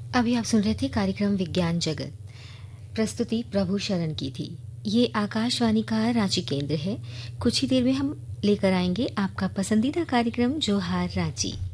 अभी आप सुन रहे थे कार्यक्रम विज्ञान जगत। प्रस्तुति प्रभु शरण की थी। ये आकाशवाणी का रांची केंद्र है। कुछ ही देर में हम लेकर आएंगे आपका पसंदीदा कार्यक्रम जोहार रांची।